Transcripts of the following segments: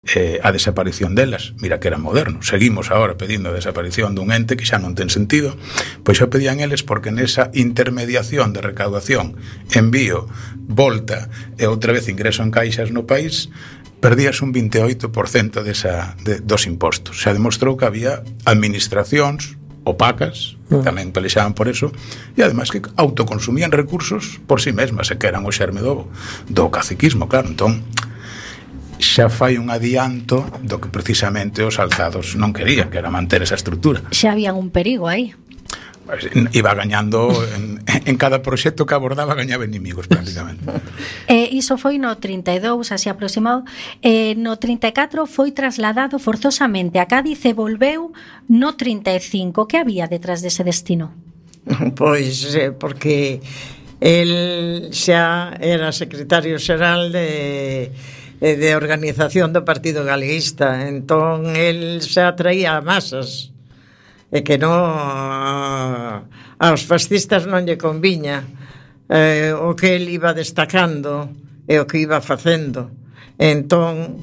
a desaparición delas. Mira que era moderno. Seguimos agora pedindo a desaparición dun ente que xa non ten sentido. Pois xa pedían eles porque nesa intermediación de recaudación, envío, volta e outra vez ingreso en caixas no país, perdías un 28% dos impostos. Xa demostrou que había administracións opacas, tamén pelexaban por eso, e ademais que autoconsumían recursos por si mesmas, e que eran o xerme do caciquismo, claro. Entón xa fai un adianto do que precisamente os alzados non querían, que era manter esa estrutura. Xa había un perigo aí. Iba gañando en cada proxecto que abordaba, gañaba inimigos prácticamente. Iso foi no 32, así aproximado. No 34 foi trasladado forzosamente a Cádiz e volveu no 35. Que había detrás dese destino? Pois porque el xa era secretario xeral de organización do Partido Galeguista, entón el xa traía masas, e que non aos fascistas non lle conviña o que el iba destacando e o que iba facendo. Entón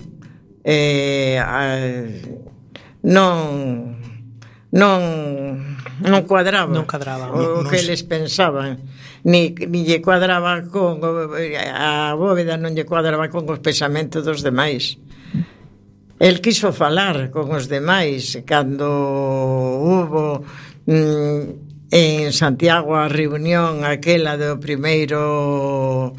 non cuadraba o que eles pensaban, ni lle cuadraba con a Bóveda, non lle cuadraba con os pensamentos dos demais. El quiso falar con os demais cando hubo en Santiago a reunión aquela do primeiro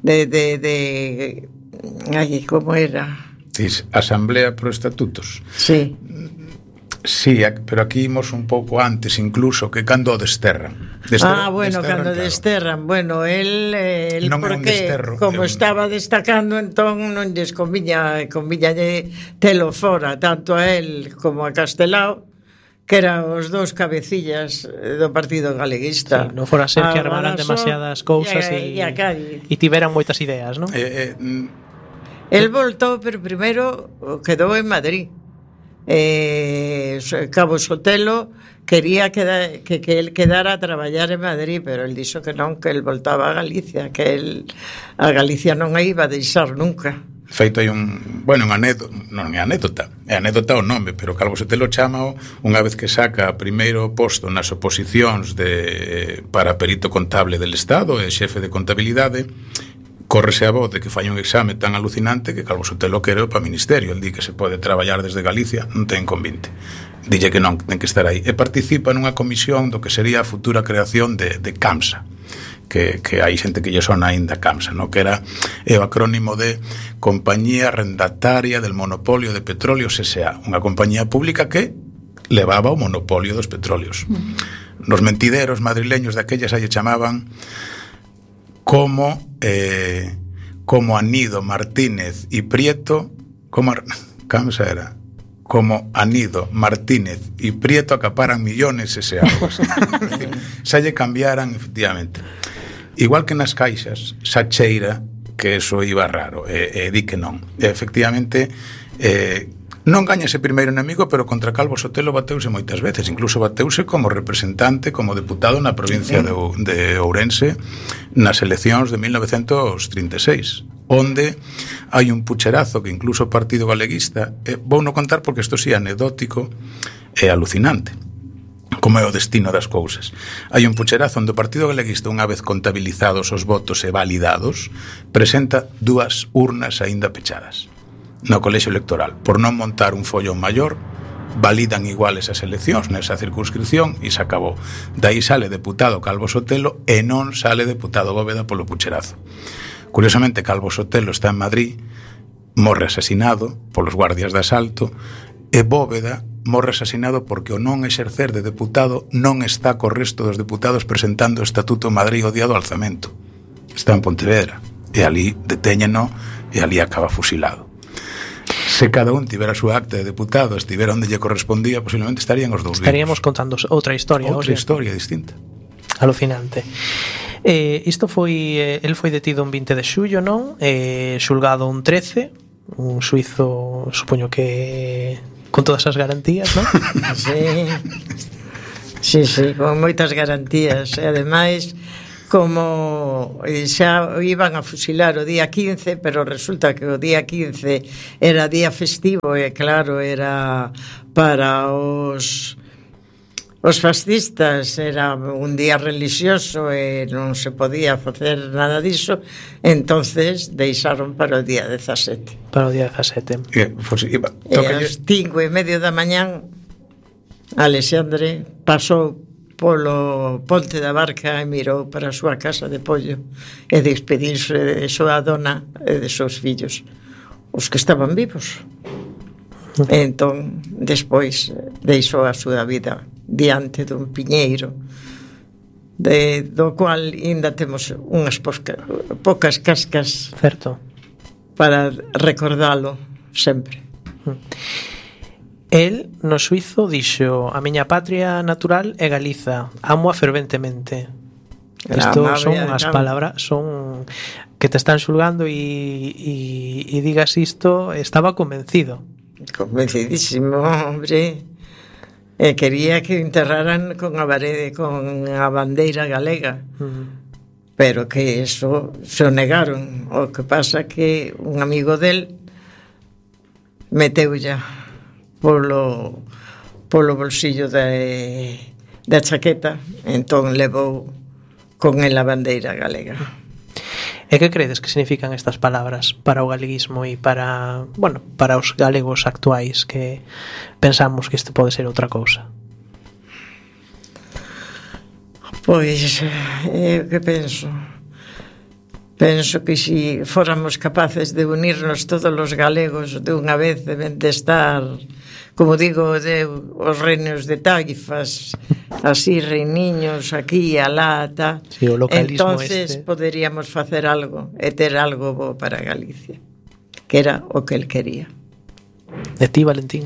como era? Asamblea por Estatutos. Sí. Sí, pero aquí imos un pouco antes, incluso, que cando o desterran. Cando desterran. Bueno, el porque como estaba destacando, entón non lles conviñalle telo fora, tanto a él como a Castelao, que eran os dous cabecillas do Partido Galeguista. Sí, non fora ser que armaran demasiadas cousas e tiveran moitas ideas, non? El voltou, pero primeiro quedou en Madrid. Cabo Sotelo quería que el quedara a traballar en Madrid, pero el dixo que non, que el voltaba a Galicia, que el a Galicia non a iba a deixar nunca. Feito hai unha anécdota, non é anécdota, é anécdota o nome, pero Calvo Sotelo chámao unha vez que saca primeiro posto nas oposicións para perito contable del Estado e xefe de contabilidade. Córrese a voz de que fai un exame tan alucinante que Calvo Sotelo quere para o ministerio. El di que se pode traballar desde Galicia, non ten convinte. Dille que non, ten que estar aí. E participa nunha comisión do que sería a futura creación de CAMSA, que hai xente que lle sona aínda CAMSA, no? Que era o acrónimo de Compañía Arrendataria del Monopolio de Petróleos S.A., unha compañía pública que levaba o monopolio dos petróleos. Nos mentideros madrileños daquellas aí chamaban como Anido, Martínez y Prieto, como Anido, Martínez y Prieto acaparan millones ese algo así. Xa lle cambiaran, efectivamente. Igual que nas caixas, xa cheira que eso iba raro, di que non. Efectivamente, non gaña ese primeiro enemigo, pero contra Calvo Sotelo bateuse moitas veces, incluso bateuse como representante, como deputado na provincia de Ourense nas eleccións de 1936, onde hai un pucherazo que incluso o Partido Galeguista, vou non contar porque isto sí é anecdótico e alucinante, como é o destino das cousas. Hai un pucherazo onde o Partido Galeguista, unha vez contabilizados os votos e validados, presenta 2 urnas aínda pechadas no colexio electoral, por non montar un follón maior, validan igual esas eleccións nesa circunscripción e se acabou. Daí sale deputado Calvo Sotelo e non sale deputado Bóveda polo pucherazo. Curiosamente, Calvo Sotelo está en Madrid, morre asesinado polos guardias de asalto, e Bóveda morre asesinado porque o non exercer de deputado non está co resto dos deputados presentando o Estatuto en Madrid o día do alzamento. Está en Pontevedra e ali detéñeno e ali acaba fusilado. Se cada un tivera a súa acta de deputado, estivera onde lle correspondía, posiblemente estarían os dous vivos. Estaríamos contando outra historia. Outra historia distinta. Alucinante. Isto foi, el foi detido un 20 de xullo, non? Xulgado un 13, un suizo, supoño que con todas as garantías, non? Sí, con moitas garantías. E ademais, como xa iban a fusilar o día 15, pero resulta que o día 15 era día festivo e claro, era para os fascistas, era un día religioso e non se podía facer nada diso, entonces deixaron para o día 17. Para o día 17. E ás 5:30 da mañán Alexandre pasou polo Ponte da Barca e mirou para a súa casa de pollo e despediuse de súa dona e de seus fillos, os que estaban vivos. E entón, despois, deixou a súa vida diante dun piñeiro do cual ainda temos unhas poucas cascas, certo, para recordalo sempre. El, no suizo, dixo: a miña patria natural é Galiza, amo-a ferventemente. Isto son as palabras, son que te están xulgando e digas isto, estaba convencido. Convencidísimo, hombre. E quería que enterraran con a bandeira galega. Pero que eso se negaron. O que pasa que un amigo del meteu ya polo bolsillo da chaqueta, entón levou con el a bandeira galega. E que credes que significan estas palabras para o galeguismo e para os galegos actuais, que pensamos que isto pode ser outra cousa? Pois, que penso? Penso que se fóramos capaces de unirnos todos os galegos de unha vez, deben de estar, como digo, os reinos de taifas, así reiniños aquí e alá, sí, o localismo. Entonces poderíamos facer algo e ter algo bo para Galicia, que era o que el quería. E ti, Valentín?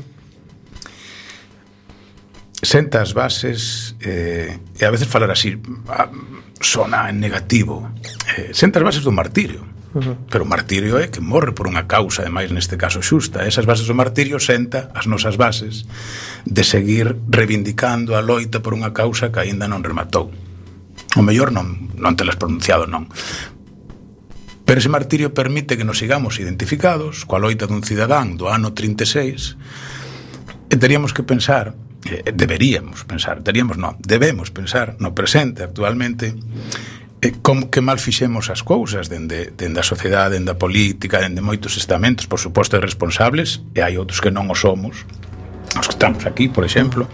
Senta as bases, e a veces falar así sona en negativo, senta as bases do martirio. Pero o martirio é que morre por unha causa, ademais neste caso xusta. Esas bases do martirio senta as nosas bases de seguir reivindicando a loita por unha causa que aínda non rematou. O mellor non telas pronunciado, non. Pero ese martirio permite que nos sigamos identificados coa loita dun cidadán do ano 36, e teríamos que pensar, debemos pensar no presente actualmente, como que mal fixemos as cousas dende a sociedade, dende a política, dende moitos estamentos, por suposto, responsables, e hai outros que non o somos, os que estamos aquí, por exemplo.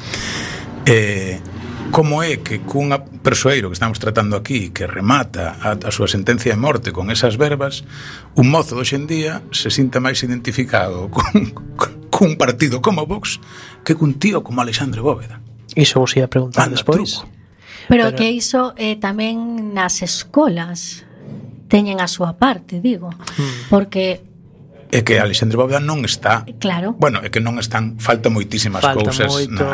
Como é que cun persoeiro que estamos tratando aquí, que remata a súa sentencia de morte con esas verbas, un mozo de hoxendía se sinta máis identificado cun partido como Vox que cun tío como Alexandre Bóveda? Iso vos ia preguntar despois. Pero que iso tamén nas escolas teñen a súa parte, digo, porque é que Alexandre Bóveda non está. Claro. Bueno, é que non están, falta moitísimas cousas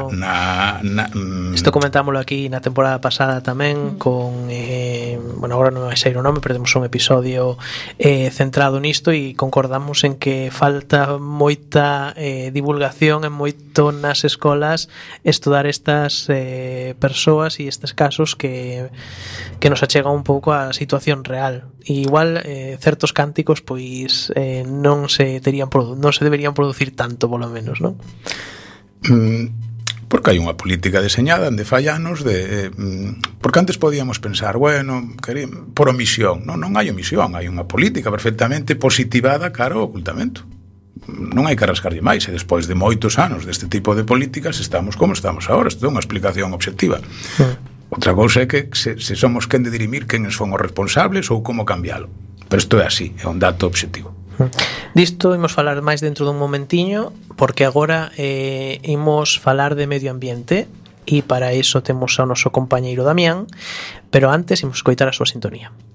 Isto comentámoslo aquí na temporada pasada tamén con agora non vai ser o nome, pero temos un episodio centrado nisto e concordamos en que falta moita divulgación e moito nas escolas estudar estas persoas e estes casos que nos achegan un pouco á situación real. E igual certos cánticos pois non se deberían producir tanto, polo menos, non? Porque hai unha política deseñada de fai anos porque antes podíamos pensar, por omisión. Non hai omisión, hai unha política perfectamente positivada cara ao ocultamento. Non hai que rascarlle máis, e despois de moitos anos deste tipo de políticas estamos como estamos agora. Isto é unha explicación obxectiva. Outra cousa é que se somos quen de dirimir quen son os responsables ou como cambialo. Pero isto é así, é un dato obxectivo. Disto imos falar máis dentro dun momentiño, porque agora imos falar de medio ambiente e para iso temos ao noso compañeiro Damián, pero antes imos escoitar a súa sintonía.